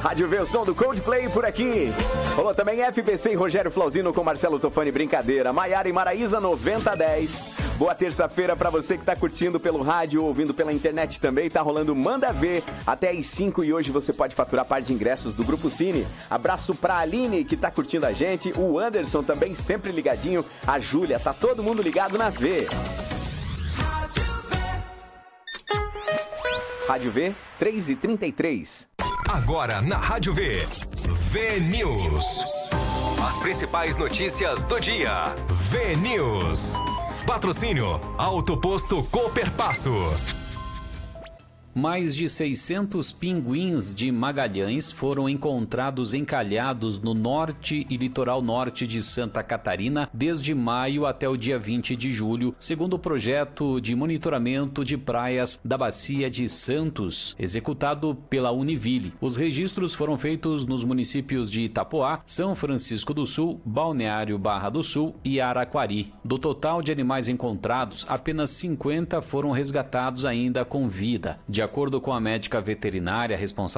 Rádio V, o som do Coldplay por aqui. Rolou também FPC e Rogério Flauzino com Marcelo Tofani, Brincadeira. Maiara e Maraísa, 9010. Boa terça-feira pra você que tá curtindo pelo rádio, ouvindo pela internet também. Tá rolando Manda Ver até às 5 e hoje você pode faturar par de ingressos do Grupo Cine. Abraço pra Aline que tá curtindo a gente, o Anderson também sempre ligadinho, a Júlia, tá todo mundo ligado na V. Rádio V, 3h33. Agora na Rádio V, V-News. As principais notícias do dia. V-News. Patrocínio Auto Posto Cooperpasso. Mais de 600 pinguins de Magalhães foram encontrados encalhados no norte e litoral norte de Santa Catarina desde maio até o dia 20 de julho, segundo o projeto de monitoramento de praias da Bacia de Santos, executado pela Univille. Os registros foram feitos nos municípios de Itapoá, São Francisco do Sul, Balneário Barra do Sul e Araquari. Do total de animais encontrados, apenas 50 foram resgatados ainda com vida. De acordo com a médica veterinária responsável